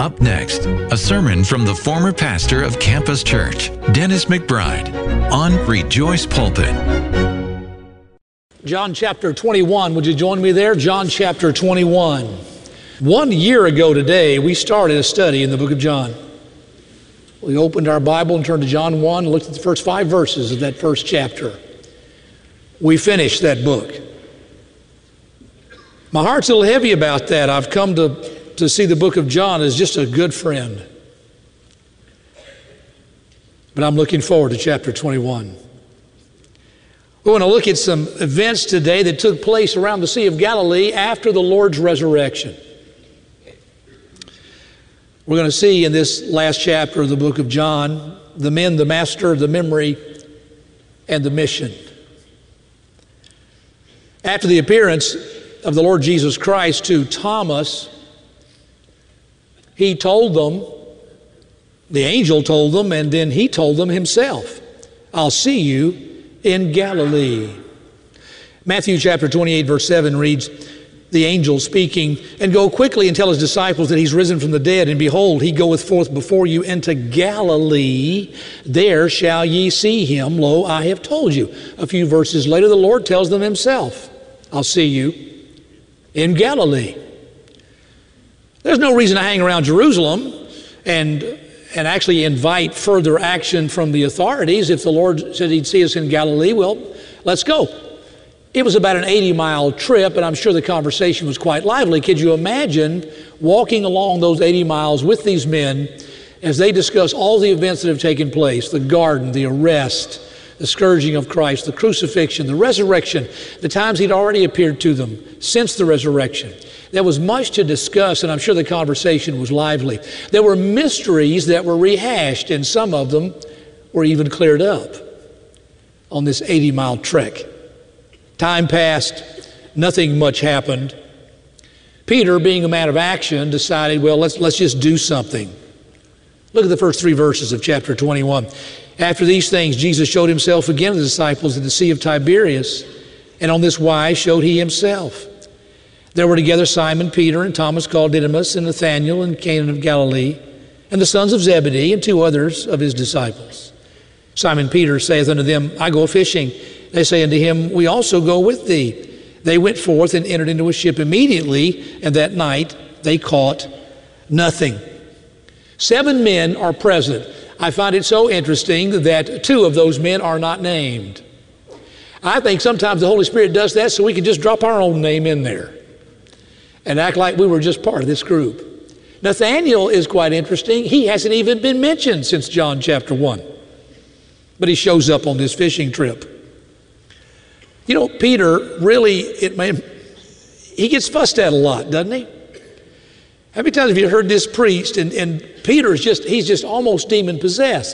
Up next, a sermon from the former pastor of Campus Church, Dennis McBride, on Rejoice Pulpit. John chapter 21, would you join me there? John chapter 21. 1 year ago today, we started a study in the book of John. We opened our Bible and turned to John 1 and looked at the first 5 verses of that first chapter. We finished that book. My heart's a little heavy about that. I've come to see the book of John as just a good friend. But I'm looking forward to chapter 21. We want to look at some events today that took place around the Sea of Galilee after the Lord's resurrection. We're going to see in this last chapter of the book of John, the men, the master, the memory, and the mission. After the appearance of the Lord Jesus Christ to Thomas, he told them, the angel told them, and then he told them himself, I'll see you in Galilee. Matthew chapter 28 verse 7 reads, the angel speaking, and go quickly and tell his disciples that he's risen from the dead, and behold, he goeth forth before you into Galilee. There shall ye see him. Lo, I have told you. A few verses later, the Lord tells them himself, I'll see you in Galilee. There's no reason to hang around Jerusalem and actually invite further action from the authorities. If the Lord said he'd see us in Galilee, well, let's go. It was about an 80-mile trip, and I'm sure the conversation was quite lively. Could you imagine walking along those 80 miles with these men as they discuss all the events that have taken place, the garden, the arrest, the scourging of Christ, the crucifixion, the resurrection, the times he'd already appeared to them since the resurrection. There was much to discuss, and I'm sure the conversation was lively. There were mysteries that were rehashed, and some of them were even cleared up on this 80-mile trek. Time passed, nothing much happened. Peter, being a man of action, decided, well, let's just do something. Look at the first 3 verses of chapter 21. After these things, Jesus showed himself again to the disciples at the Sea of Tiberias, and on this wise showed he himself. There were together Simon Peter and Thomas called Didymus and Nathanael and Canaan of Galilee, and the sons of Zebedee and 2 others of his disciples. Simon Peter saith unto them, I go fishing. They say unto him, we also go with thee. They went forth and entered into a ship immediately, and that night they caught nothing. 7 men are present. I find it so interesting that 2 of those men are not named. I think sometimes the Holy Spirit does that so we can just drop our own name in there and act like we were just part of this group. Nathanael is quite interesting. He hasn't even been mentioned since John chapter 1. But he shows up on this fishing trip. You know, Peter really, he gets fussed at a lot, doesn't he? How many times have you heard this preached and Peter's he's just almost demon possessed?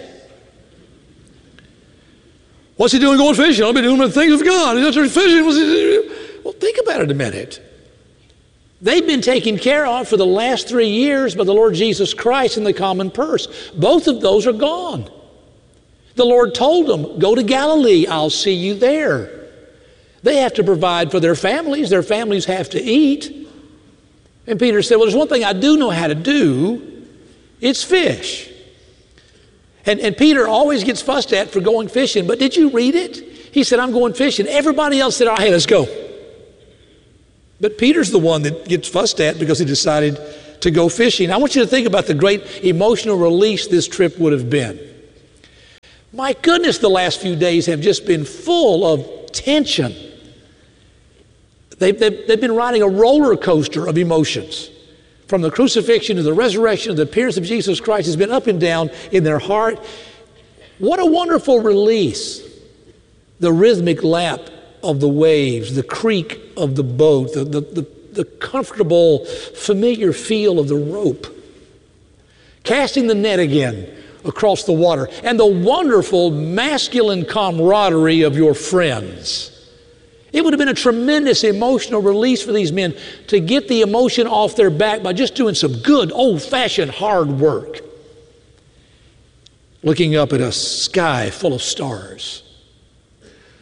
What's he doing going fishing? I'll be doing the things of God. He's not fishing. Well, think about it a minute. They've been taken care of for the last 3 years by the Lord Jesus Christ in the common purse. Both of those are gone. The Lord told them, go to Galilee. I'll see you there. They have to provide for their families. Their families have to eat. And Peter said, well, there's one thing I do know how to do. It's fish. And Peter always gets fussed at for going fishing. But did you read it? He said, I'm going fishing. Everybody else said, all right, let's go. But Peter's the one that gets fussed at because he decided to go fishing. I want you to think about the great emotional release this trip would have been. My goodness, the last few days have just been full of tension. They've been riding a roller coaster of emotions. From the crucifixion to the resurrection to the appearance of Jesus Christ has been up and down in their heart. What a wonderful release. The rhythmic lap of the waves, the creak of the boat, the comfortable, familiar feel of the rope. Casting the net again across the water, and the wonderful masculine camaraderie of your friends. It would have been a tremendous emotional release for these men to get the emotion off their back by just doing some good old-fashioned hard work. Looking up at a sky full of stars.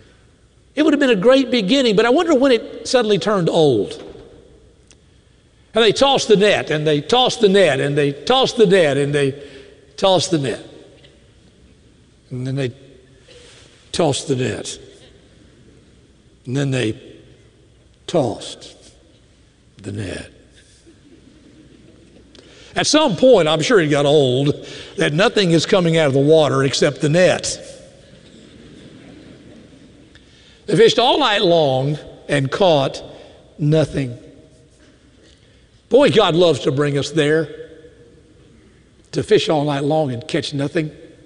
It would have been a great beginning, but I wonder when it suddenly turned old. And they tossed the net, and they tossed the net, and they tossed the net, and they tossed the net. And then they tossed the net. And then they tossed the net. At some point, I'm sure it got old, that nothing is coming out of the water except the net. They fished all night long and caught nothing. Boy, God loves to bring us there, to fish all night long and catch nothing.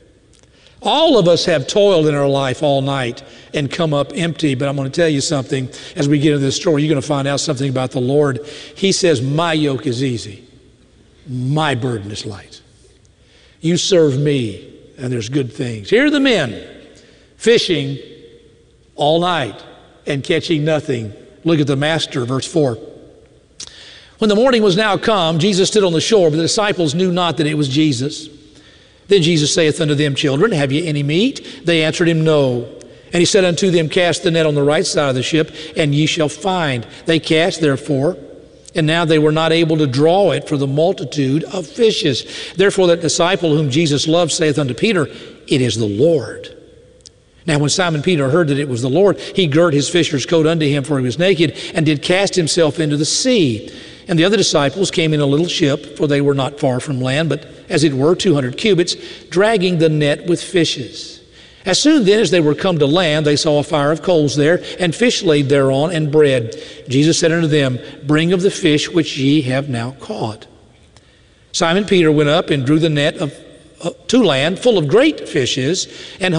All of us have toiled in our life all night and come up empty, but I'm going to tell you something. As we get into this story, you're going to find out something about the Lord. He says, my yoke is easy. My burden is light. You serve me, and there's good things. Here are the men fishing all night and catching nothing. Look at the master, verse 4. When the morning was now come, Jesus stood on the shore, but the disciples knew not that it was Jesus. Then Jesus saith unto them, Children, have ye any meat? They answered him, No. And he said unto them, Cast the net on the right side of the ship, and ye shall find. They cast therefore, and now they were not able to draw it for the multitude of fishes. Therefore that disciple whom Jesus loved saith unto Peter, It is the Lord. Now when Simon Peter heard that it was the Lord, he girt his fisher's coat unto him, for he was naked, and did cast himself into the sea. And the other disciples came in a little ship, for they were not far from land, but as it were 200 cubits, dragging the net with fishes. As soon then as they were come to land, they saw a fire of coals there, and fish laid thereon, and bread. Jesus said unto them, Bring of the fish which ye have now caught. Simon Peter went up and drew the net to land, full of great fishes,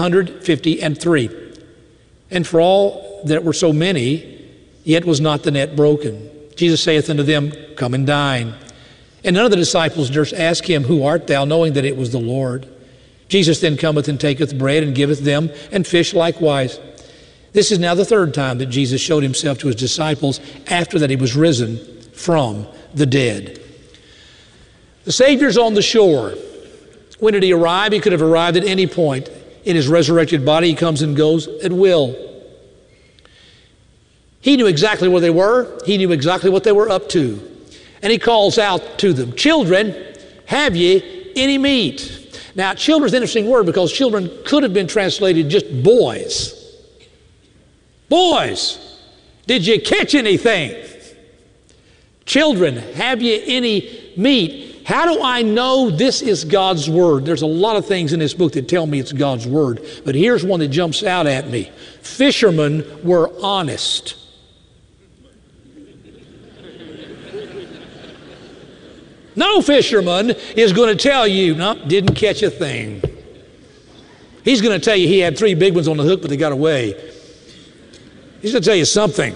153. And for all that were so many, yet was not the net broken. Jesus saith unto them, Come and dine. And none of the disciples durst ask him, Who art thou? Knowing that it was the Lord. Jesus then cometh and taketh bread and giveth them, and fish likewise. This is now the third time that Jesus showed himself to his disciples after that he was risen from the dead. The Savior's on the shore. When did he arrive? He could have arrived at any point. In his resurrected body, he comes and goes at will. He knew exactly where they were. He knew exactly what they were up to. And he calls out to them, Children, have ye any meat? Now, children is an interesting word because children could have been translated just boys. Boys, did you catch anything? Children, have ye any meat? How do I know this is God's word? There's a lot of things in this book that tell me it's God's word, but here's one that jumps out at me. Fishermen were honest. No fisherman is going to tell you, no, didn't catch a thing. He's going to tell you he had 3 big ones on the hook, but they got away. He's going to tell you something.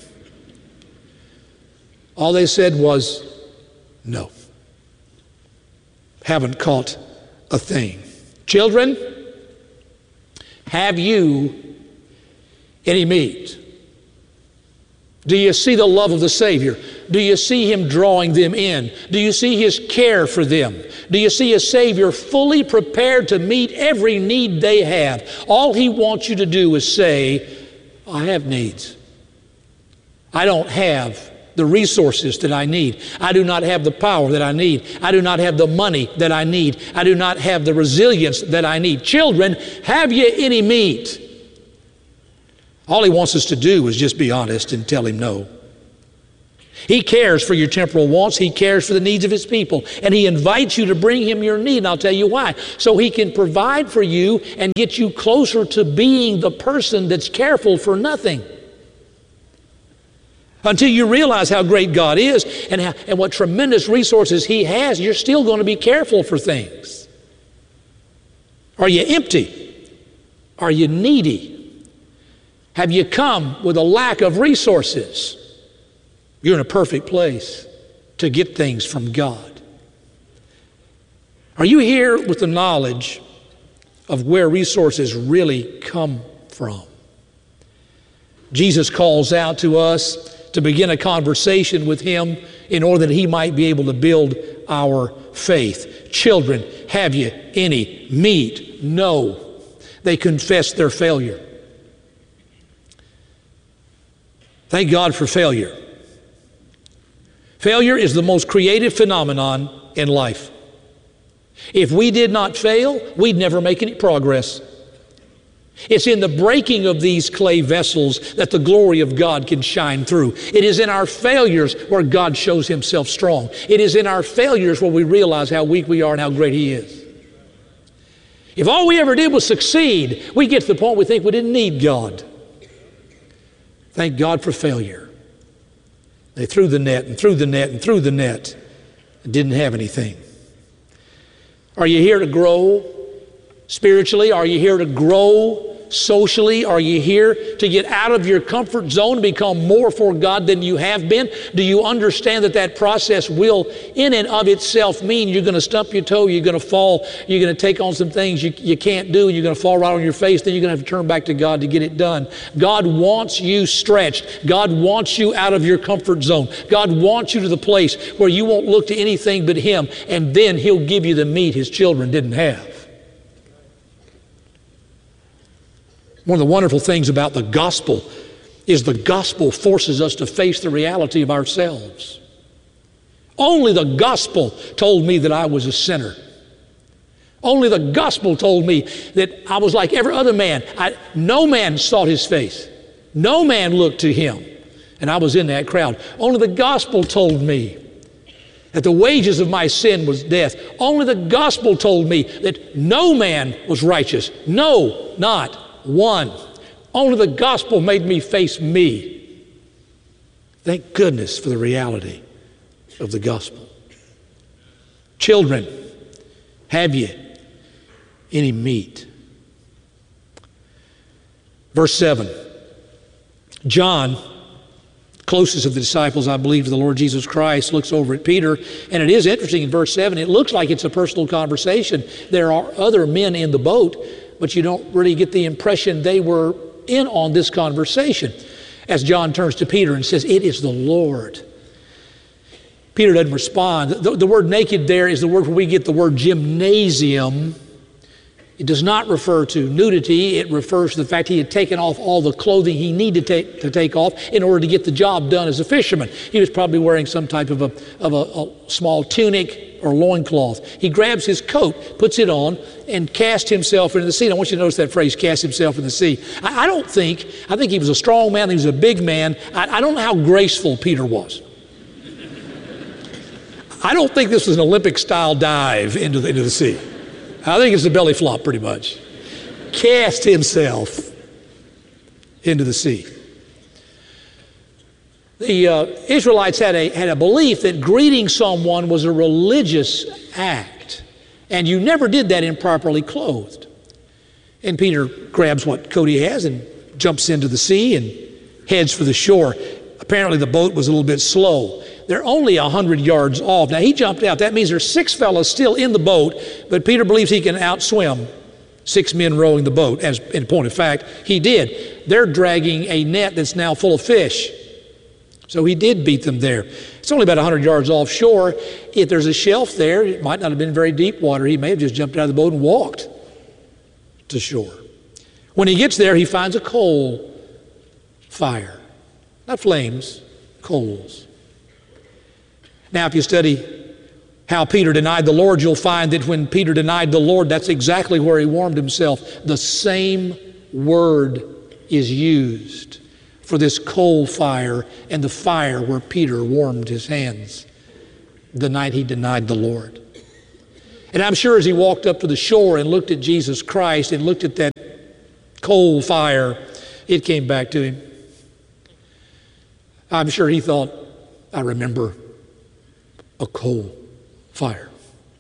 All they said was, no. Haven't caught a thing. Children, have you any meat? Do you see the love of the Savior? Do you see him drawing them in? Do you see his care for them? Do you see a Savior fully prepared to meet every need they have? All he wants you to do is say, I have needs. I don't have the resources that I need. I do not have the power that I need. I do not have the money that I need. I do not have the resilience that I need. Children, have you any meat? All he wants us to do is just be honest and tell him no. He cares for your temporal wants. He cares for the needs of his people. And he invites you to bring him your need. And I'll tell you why. So he can provide for you and get you closer to being the person that's careful for nothing. Until you realize how great God is and what tremendous resources he has, you're still going to be careful for things. Are you empty? Are you needy? Have you come with a lack of resources? You're in a perfect place to get things from God. Are you here with the knowledge of where resources really come from? Jesus calls out to us to begin a conversation with him in order that he might be able to build our faith. Children, have you any meat? No. They confess their failure. Thank God for failure. Failure is the most creative phenomenon in life. If we did not fail, we'd never make any progress. It's in the breaking of these clay vessels that the glory of God can shine through. It is in our failures where God shows Himself strong. It is in our failures where we realize how weak we are and how great He is. If all we ever did was succeed, we get to the point we think we didn't need God. Thank God for failure. They threw the net and threw the net and threw the net and didn't have anything. Are you here to grow spiritually? Are you here to grow socially? Are you here to get out of your comfort zone and become more for God than you have been? Do you understand that that process will, in and of itself, mean you're going to stump your toe, you're going to fall, you're going to take on some things you can't do, and you're going to fall right on your face, then you're going to have to turn back to God to get it done. God wants you stretched. God wants you out of your comfort zone. God wants you to the place where you won't look to anything but Him, and then He'll give you the meat His children didn't have. One of the wonderful things about the gospel is the gospel forces us to face the reality of ourselves. Only the gospel told me that I was a sinner. Only the gospel told me that I was like every other man. No man sought His face. No man looked to Him. And I was in that crowd. Only the gospel told me that the wages of my sin was death. Only the gospel told me that no man was righteous. No, not one. Only the gospel made me face me. Thank goodness for the reality of the gospel. Children, have you any meat? Verse 7. John, closest of the disciples, I believe, to the Lord Jesus Christ, looks over at Peter, and it is interesting in verse 7, it looks like it's a personal conversation. There are other men in the boat, but you don't really get the impression they were in on this conversation. As John turns to Peter and says, "It is the Lord." Peter doesn't respond. The word naked there is the word where we get the word gymnasium. It does not refer to nudity. It refers to the fact he had taken off all the clothing he needed to take off in order to get the job done as a fisherman. He was probably wearing some type of a small tunic or loincloth. He grabs his coat, puts it on, and cast himself into the sea. And I want you to notice that phrase, cast himself in the sea. I think he was a strong man. He was a big man. I don't know how graceful Peter was. I don't think this was an Olympic-style dive into the sea. I think it's a belly flop pretty much. Cast himself into the sea. The Israelites had a belief that greeting someone was a religious act, and you never did that improperly clothed. And Peter grabs what coat he has and jumps into the sea and heads for the shore. Apparently the boat was a little bit slow. They're only 100 yards off. Now he jumped out. That means there's 6 fellows still in the boat, but Peter believes he can outswim 6 men rowing the boat. As in point of fact, he did. They're dragging a net that's now full of fish. So he did beat them there. It's only about 100 yards offshore. If there's a shelf there, it might not have been very deep water. He may have just jumped out of the boat and walked to shore. When he gets there, he finds a coal fire. Not flames, coals. Now, if you study how Peter denied the Lord, you'll find that when Peter denied the Lord, that's exactly where he warmed himself. The same word is used for this coal fire and the fire where Peter warmed his hands the night he denied the Lord. And I'm sure as he walked up to the shore and looked at Jesus Christ and looked at that coal fire, it came back to him. I'm sure he thought, I remember a coal fire.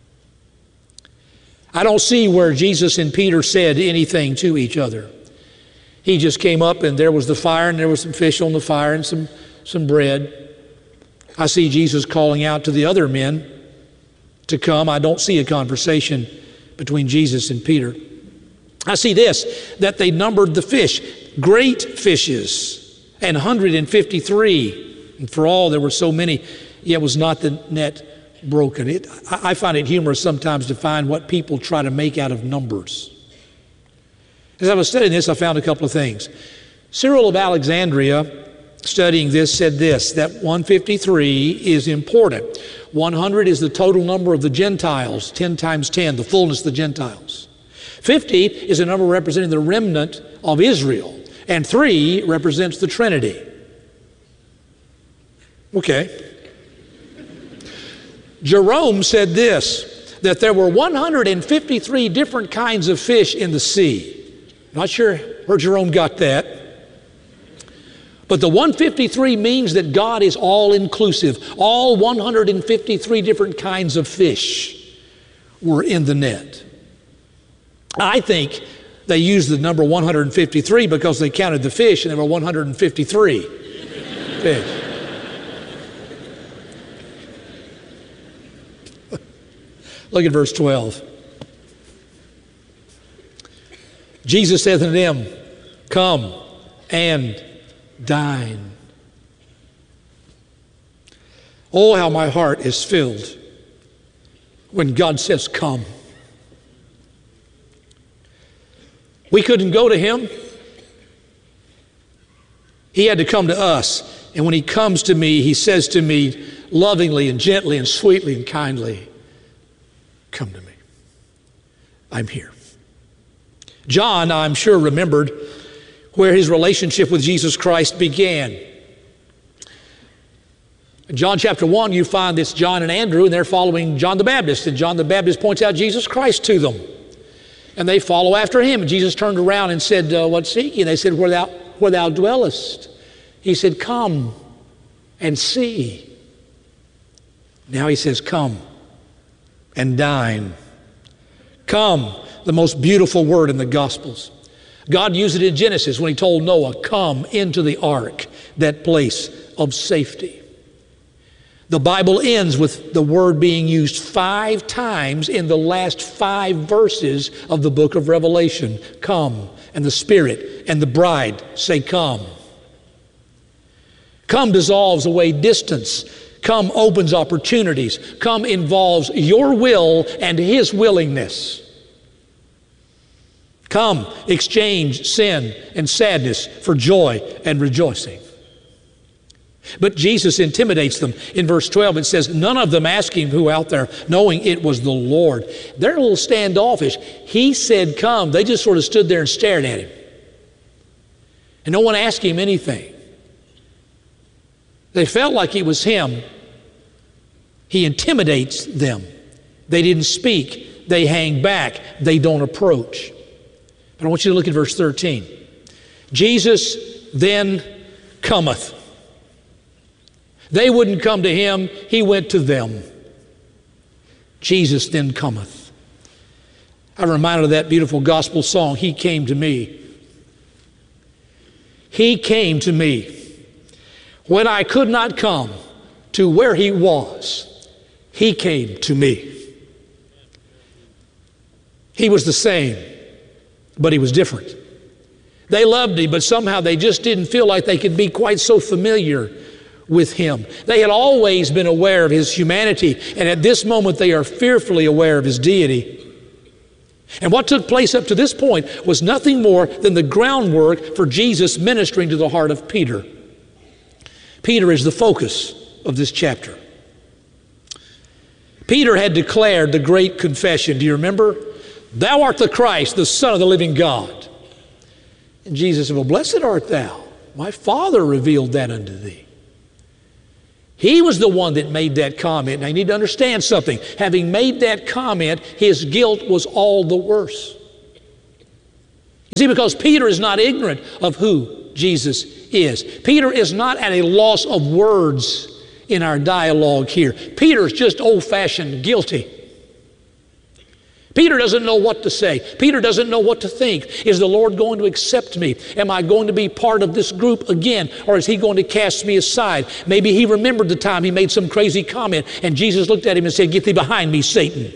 I don't see where Jesus and Peter said anything to each other. He just came up and there was the fire and there was some fish on the fire and some bread. I see Jesus calling out to the other men to come. I don't see a conversation between Jesus and Peter. I see this, that they numbered the fish, great fishes, and 153. And for all there were so many, yet was not the net broken. I find it humorous sometimes to find what people try to make out of numbers. As I was studying this, I found a couple of things. Cyril of Alexandria studying this, said this, that 153 is important. 100 is the total number of the Gentiles, 10 times 10, the fullness of the Gentiles. 50 is a number representing the remnant of Israel, and 3 represents the Trinity. Okay. Jerome said this, that there were 153 different kinds of fish in the sea. Not sure where Jerome got that. But the 153 means that God is all-inclusive. All 153 different kinds of fish were in the net. I think they used the number 153 because they counted the fish and there were 153 fish. Look at verse 12. Jesus saith unto them, come and dine. Oh, how my heart is filled when God says, come. We couldn't go to him. He had to come to us. And when he comes to me, he says to me lovingly and gently and sweetly and kindly, come to me. I'm here. John, I'm sure, remembered where his relationship with Jesus Christ began. In John chapter 1, you find it's John and Andrew, and they're following John the Baptist. And John the Baptist points out Jesus Christ to them. And they follow after him. And Jesus turned around and said, what seek ye? And they said, where thou dwellest. He said, come and see. Now he says, come and dine. Come, the most beautiful word in the Gospels. God used it in Genesis when he told Noah, come into the ark, that place of safety. The Bible ends with the word being used 5 times in the last 5 verses of the book of Revelation. Come, and the Spirit and the bride say come. Come dissolves away distance. Come opens opportunities. Come involves your will and his willingness. Come exchange sin and sadness for joy and rejoicing. But Jesus intimidates them. In verse 12 it says, none of them asked him who out there, knowing it was the Lord. They're a little standoffish. He said come. They just sort of stood there and stared at him. And no one asked him anything. They felt like it was him. He intimidates them. They didn't speak. They hang back. They don't approach. But I want you to look at verse 13. Jesus then cometh. They wouldn't come to him. He went to them. Jesus then cometh. I'm reminded of that beautiful gospel song, He Came to Me. He came to me when I could not come to where he was. He came to me. He was the same, but he was different. They loved him, but somehow they just didn't feel like they could be quite so familiar with him. They had always been aware of his humanity, and at this moment they are fearfully aware of his deity. And what took place up to this point was nothing more than the groundwork for Jesus ministering to the heart of Peter. Peter is the focus of this chapter. Peter had declared the great confession. Do you remember? Thou art the Christ, the Son of the living God. And Jesus said, well, blessed art thou. My Father revealed that unto thee. He was the one that made that comment. Now you need to understand something. Having made that comment, his guilt was all the worse. You see, because Peter is not ignorant of who Jesus is. Peter is not at a loss of words in our dialogue here. Peter is just old-fashioned guilty. Peter doesn't know what to say. Peter doesn't know what to think. Is the Lord going to accept me? Am I going to be part of this group again? Or is he going to cast me aside? Maybe he remembered the time he made some crazy comment and Jesus looked at him and said, get thee behind me, Satan.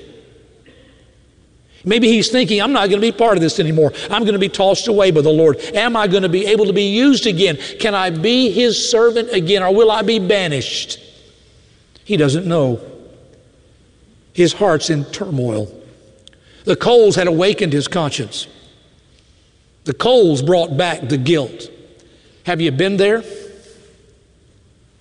Maybe he's thinking, I'm not going to be part of this anymore. I'm going to be tossed away by the Lord. Am I going to be able to be used again? Can I be his servant again, or will I be banished? He doesn't know. His heart's in turmoil. The coals had awakened his conscience. The coals brought back the guilt. Have you been there?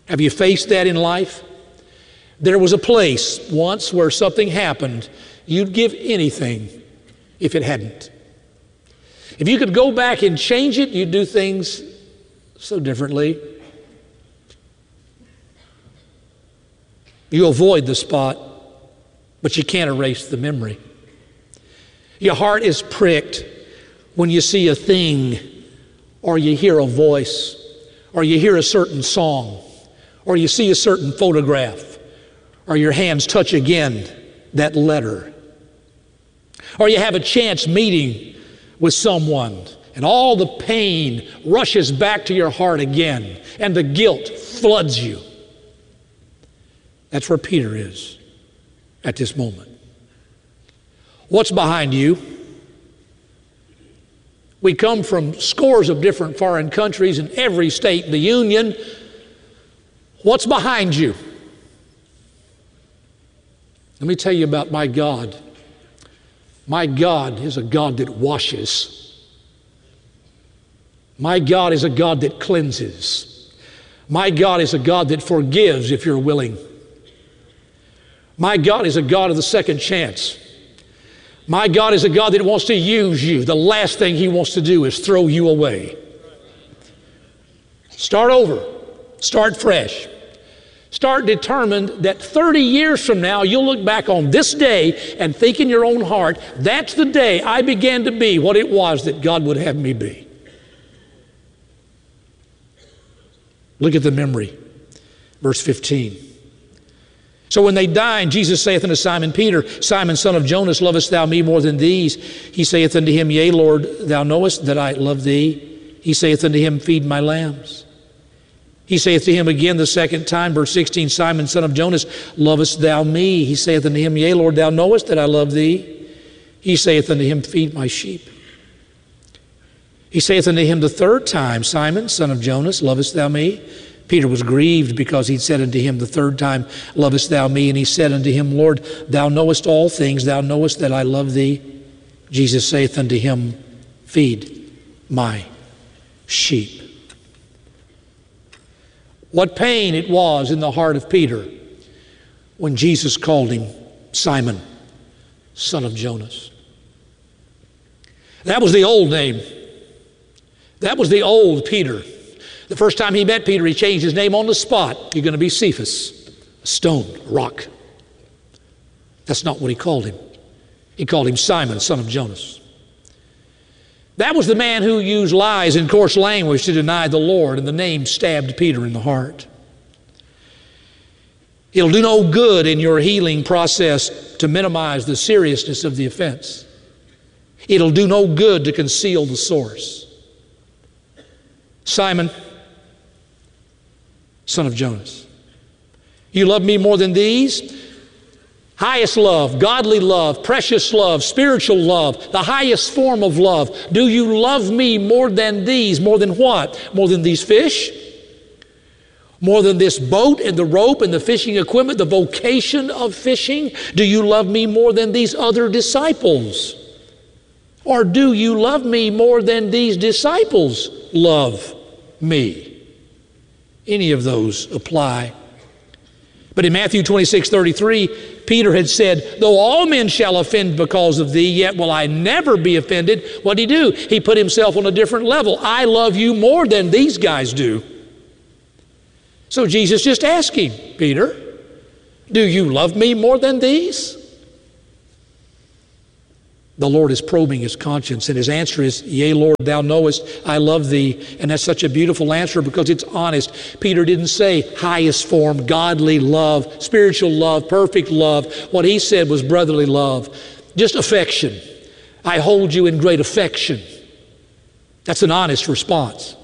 Have you faced that in life? There was a place once where something happened. You'd give anything if it hadn't. If you could go back and change it, you'd do things so differently. You avoid the spot, but you can't erase the memory. Your heart is pricked when you see a thing, or you hear a voice, or you hear a certain song, or you see a certain photograph, or your hands touch again that letter, or you have a chance meeting with someone, and all the pain rushes back to your heart again, and the guilt floods you. That's where Peter is at this moment. What's behind you? We come from scores of different foreign countries in every state in the Union. What's behind you? Let me tell you about my God. My God is a God that washes. My God is a God that cleanses. My God is a God that forgives if you're willing. My God is a God of the second chance. My God is a God that wants to use you. The last thing He wants to do is throw you away. Start over. Start fresh. Start determined that 30 years from now, you'll look back on this day and think in your own heart, that's the day I began to be what it was that God would have me be. Look at the memory. Verse 15. So when they dined, Jesus saith unto Simon Peter, Simon, son of Jonas, lovest thou me more than these? He saith unto him, Yea, Lord, thou knowest that I love thee. He saith unto him, Feed my lambs. He saith to him again the second time, verse 16, Simon, son of Jonas, lovest thou me? He saith unto him, Yea, Lord, thou knowest that I love thee. He saith unto him, Feed my sheep. He saith unto him the third time, Simon, son of Jonas, lovest thou me? Peter was grieved because he'd said unto him the third time, Lovest thou me? And he said unto him, Lord, thou knowest all things. Thou knowest that I love thee. Jesus saith unto him, Feed my sheep. What pain it was in the heart of Peter when Jesus called him Simon, son of Jonas. That was the old name. That was the old Peter. The first time he met Peter, he changed his name on the spot. You're going to be Cephas, a stone, a rock. That's not what he called him. He called him Simon, son of Jonas. That was the man who used lies and coarse language to deny the Lord, and the name stabbed Peter in the heart. It'll do no good in your healing process to minimize the seriousness of the offense. It'll do no good to conceal the source. Simon, son of Jonas, you love me more than these? Highest love, godly love, precious love, spiritual love, the highest form of love. Do you love me more than these? More than what? More than these fish? More than this boat and the rope and the fishing equipment, the vocation of fishing? Do you love me more than these other disciples? Or do you love me more than these disciples love me? Any of those apply. But in Matthew 26:33, Peter had said, though all men shall offend because of thee, yet will I never be offended. What did he do? He put himself on a different level. I love you more than these guys do. So Jesus just asked him, Peter, do you love me more than these? The Lord is probing his conscience, and his answer is, Yea, Lord, thou knowest I love thee. And that's such a beautiful answer because it's honest. Peter didn't say highest form, godly love, spiritual love, perfect love. What he said was brotherly love, just affection. I hold you in great affection. That's an honest response.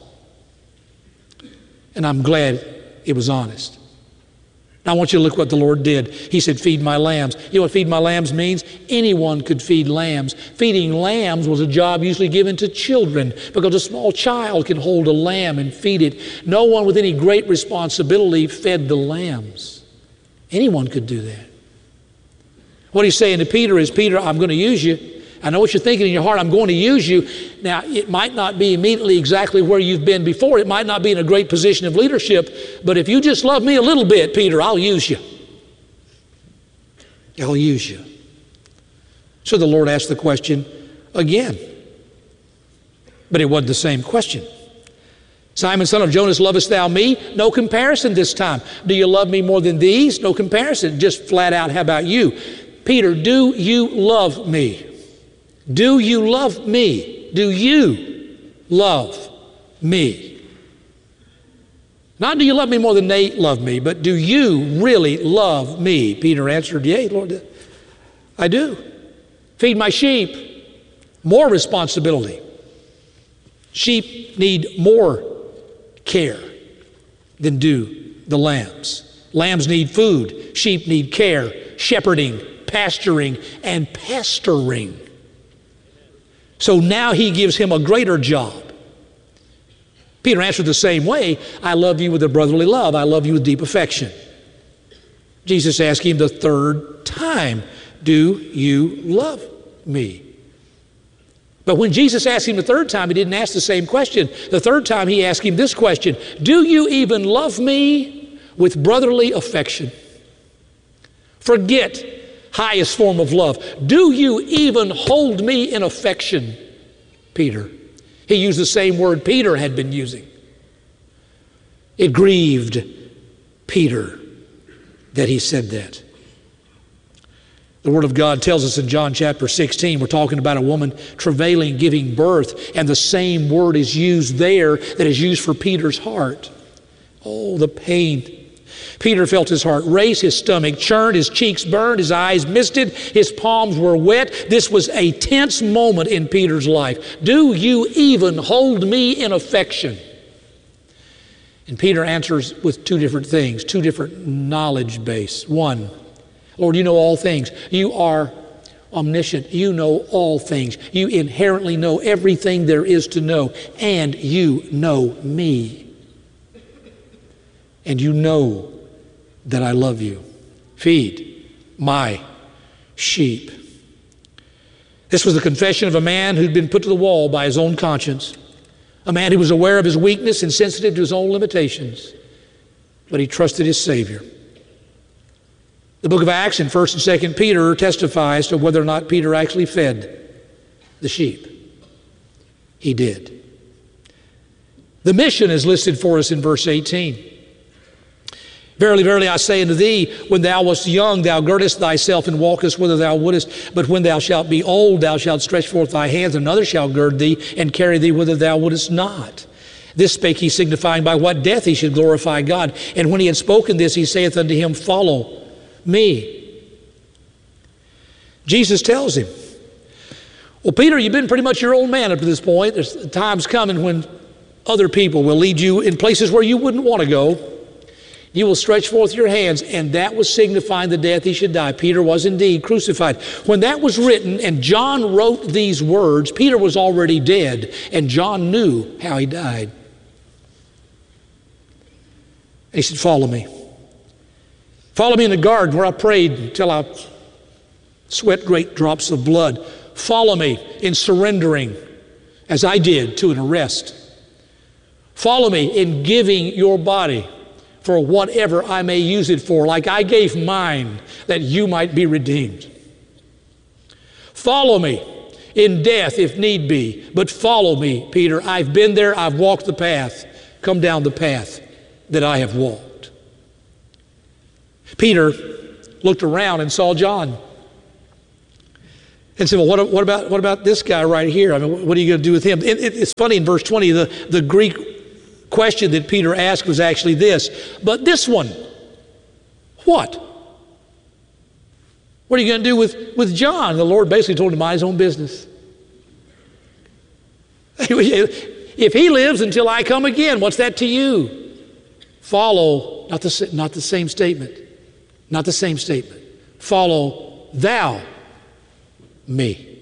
And I'm glad it was honest. Now I want you to look what the Lord did. He said, feed my lambs. You know what feed my lambs means? Anyone could feed lambs. Feeding lambs was a job usually given to children because a small child can hold a lamb and feed it. No one with any great responsibility fed the lambs. Anyone could do that. What he's saying to Peter is, Peter, I'm going to use you. I know what you're thinking in your heart. I'm going to use you. Now, it might not be immediately exactly where you've been before. It might not be in a great position of leadership. But if you just love me a little bit, Peter, I'll use you. I'll use you. So the Lord asked the question again. But it wasn't the same question. Simon, son of Jonas, lovest thou me? No comparison this time. Do you love me more than these? No comparison. Just flat out, how about you? Peter, do you love me? Do you love me? Do you love me? Not do you love me more than they love me, but do you really love me? Peter answered, yea, Lord, I do. Feed my sheep. More responsibility. Sheep need more care than do the lambs. Lambs need food. Sheep need care, shepherding, pasturing, and pastoring. So now he gives him a greater job. Peter answered the same way. I love you with a brotherly love. I love you with deep affection. Jesus asked him the third time, do you love me? But when Jesus asked him the third time, he didn't ask the same question. The third time he asked him this question, do you even love me with brotherly affection? Forget highest form of love. Do you even hold me in affection, Peter? He used the same word Peter had been using. It grieved Peter that he said that. The Word of God tells us in John chapter 16, we're talking about a woman travailing, giving birth, and the same word is used there that is used for Peter's heart. Oh, the pain. Peter felt his heart race, his stomach churned, his cheeks burned, his eyes misted, his palms were wet. This was a tense moment in Peter's life. Do you even hold me in affection? And Peter answers with two different things, two different knowledge base. One, Lord, you know all things. You are omniscient. You know all things. You inherently know everything there is to know. And you know me. And you know that I love you. Feed my sheep. This was the confession of a man who'd been put to the wall by his own conscience. A man who was aware of his weakness and sensitive to his own limitations. But he trusted his Savior. The book of Acts and 1st and 2nd Peter testifies to whether or not Peter actually fed the sheep. He did. The mission is listed for us in verse 18. Verily, verily, I say unto thee, when thou wast young, thou girdest thyself and walkest whither thou wouldest. But when thou shalt be old, thou shalt stretch forth thy hands, and another shall gird thee and carry thee whither thou wouldest not. This spake he, signifying by what death he should glorify God. And when he had spoken this, he saith unto him, follow me. Jesus tells him, well, Peter, you've been pretty much your old man up to this point. There's times coming when other people will lead you in places where you wouldn't want to go. You will stretch forth your hands, and that was signifying the death he should die. Peter was indeed crucified. When that was written and John wrote these words, Peter was already dead, and John knew how he died. And he said, follow me. Follow me in the garden where I prayed until I sweat great drops of blood. Follow me in surrendering, as I did, to an arrest. Follow me in giving your body for whatever I may use it for, like I gave mine, that you might be redeemed. Follow me in death if need be, but follow me, Peter. I've been there, I've walked the path. Come down the path that I have walked. Peter looked around and saw John and said, well, what about this guy right here? I mean, what are you going to do with him? It's funny, in verse 20, the Greek question that Peter asked was actually this, but this one, what? What are you going to do with John? The Lord basically told him to mind his own business. If he lives until I come again, what's that to you? Follow, not the same statement. Not the same statement. Follow thou me.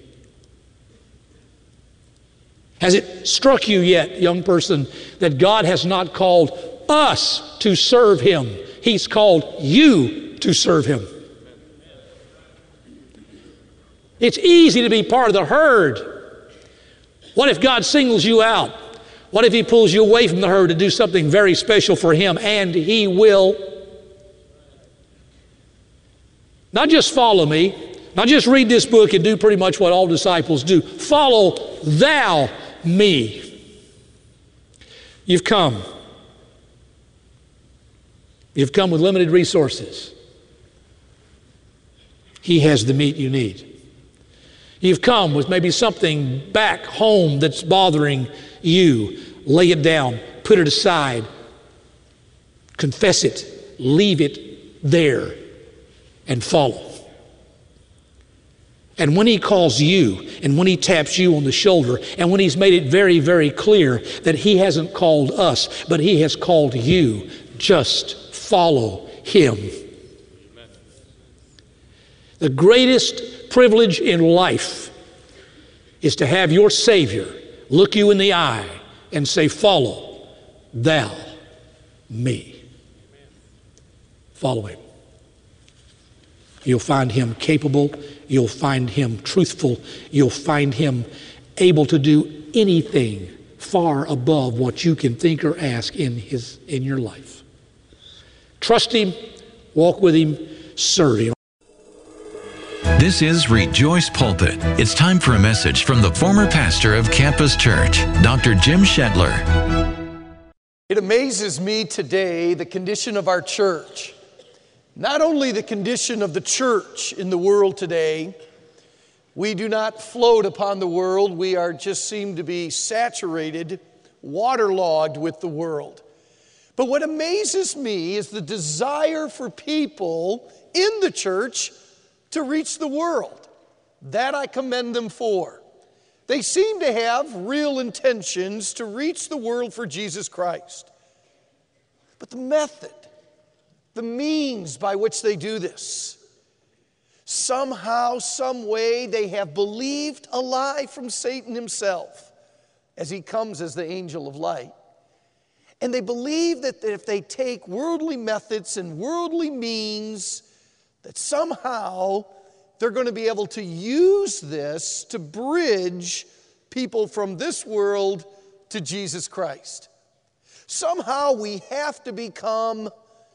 Has it struck you yet, young person, that God has not called us to serve Him? He's called you to serve Him. It's easy to be part of the herd. What if God singles you out? What if He pulls you away from the herd to do something very special for Him? And He will. Not just follow me, not just read this book and do pretty much what all disciples do. Follow thou me. You've come. You've come with limited resources. He has the meat you need. You've come with maybe something back home that's bothering you. Lay it down, put it aside, confess it, leave it there, and follow. And when He calls you, and when He taps you on the shoulder, and when He's made it very, very clear that He hasn't called us, but He has called you, just follow Him. Amen. The greatest privilege in life is to have your Savior look you in the eye and say, follow thou me. Follow Him. You'll find Him capable. You'll find Him truthful. You'll find Him able to do anything far above what you can think or ask in your life. Trust Him, walk with Him, serve Him. This is Rejoice Pulpit. It's time for a message from the former pastor of Campus Church, Dr. Jim Shetler. It amazes me today the condition of our church. Not only the condition of the church in the world today, we do not float upon the world, we just seem to be saturated, waterlogged with the world. But what amazes me is the desire for people in the church to reach the world. That I commend them for. They seem to have real intentions to reach the world for Jesus Christ. But the method, the means by which they do this, somehow, some way, they have believed a lie from Satan himself as he comes as the angel of light. And they believe that if they take worldly methods and worldly means, that somehow they're going to be able to use this to bridge people from this world to Jesus Christ. Somehow we have to become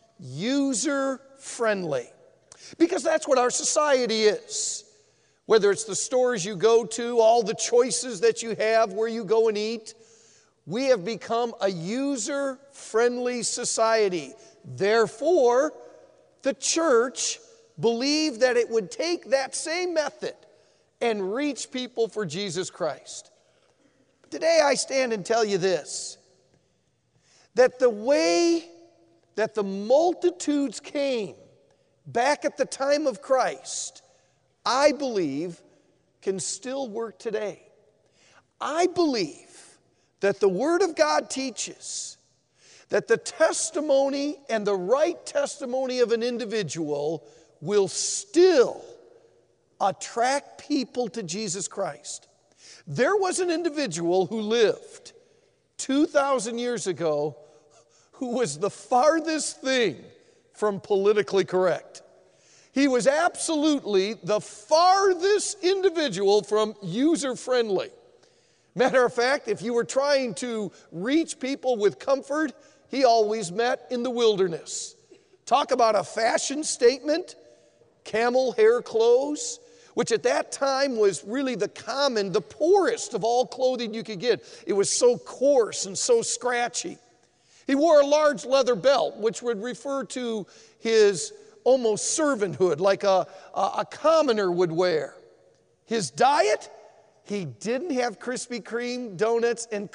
user-friendly, because that's what our society is. Whether it's the stores you go to, all the choices that you have where you go and eat, we have become a user-friendly society. Therefore, the church believed that it would take that same method and reach people for Jesus Christ. But today I stand and tell you this, that the way that the multitudes came back at the time of Christ, I believe can still work today. I believe that the Word of God teaches that the testimony and the right testimony of an individual will still attract people to Jesus Christ. There was an individual who lived 2,000 years ago who was the farthest thing from politically correct. He was absolutely the farthest individual from user-friendly. Matter of fact, if you were trying to reach people with comfort, he always met in the wilderness. Talk about a fashion statement, camel hair clothes, which at that time was really the poorest of all clothing you could get. It was so coarse and so scratchy. He wore a large leather belt, which would refer to his almost servanthood, like a commoner would wear. His diet, he didn't have Krispy Kreme donuts and